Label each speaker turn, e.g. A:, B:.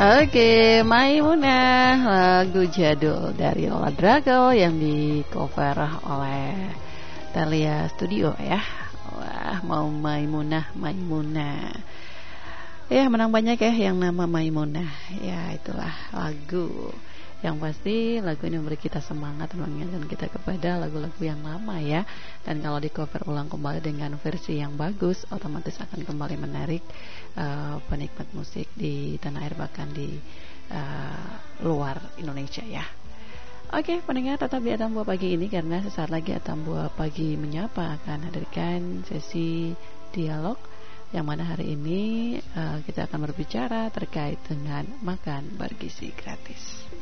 A: Oke, Maimunah, lagu jadul dari Lola Drago yang di cover oleh Thalia Studio ya. Wah, mau Maimunah, Maimunah. Ya, menang banyak ya yang nama Maimunah. Ya, itulah lagu. Yang pasti lagu ini memberi kita semangat, mengingatkan kita kepada lagu-lagu yang lama ya. Dan kalau di cover ulang kembali dengan versi yang bagus, otomatis akan kembali menarik penikmat musik di tanah air, bahkan di luar Indonesia ya. Oke, pendengar tetap di Atam Buah Pagi ini, karena sesaat lagi Atam Buah Pagi menyapa akan hadirkan sesi dialog yang mana hari ini kita akan berbicara terkait dengan makan bergizi gratis.